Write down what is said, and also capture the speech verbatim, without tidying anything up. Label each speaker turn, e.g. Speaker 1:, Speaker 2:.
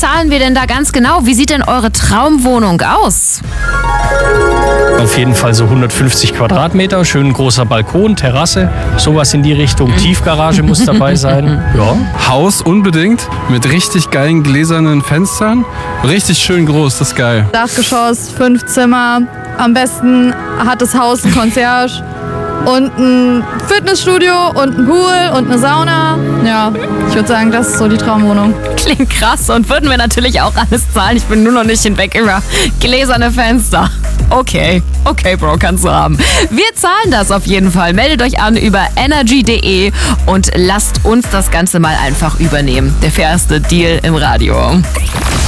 Speaker 1: zahlen wir denn da ganz genau? Wie sieht denn eure Traumwohnung aus?
Speaker 2: Auf jeden Fall so hundertfünfzig Quadratmeter, schön großer Balkon, Terrasse, sowas in die Richtung. Tiefgarage muss dabei sein. Ja.
Speaker 3: Haus unbedingt, mit richtig geilen gläsernen Fenstern. Richtig schön groß, das ist geil.
Speaker 4: Dachgeschoss, fünf Zimmer. Am besten hat das Haus ein Concierge und ein Fitnessstudio und ein Pool und eine Sauna. Ja, ich würde sagen, das ist so die Traumwohnung.
Speaker 1: Klingt krass und würden wir natürlich auch alles zahlen. Ich bin nur noch nicht hinweg über gläserne Fenster. Okay, okay, Bro, kannst du haben. Wir zahlen das auf jeden Fall. Meldet euch an über energy punkt de und lasst uns das Ganze mal einfach übernehmen. Der fairste Deal im Radio.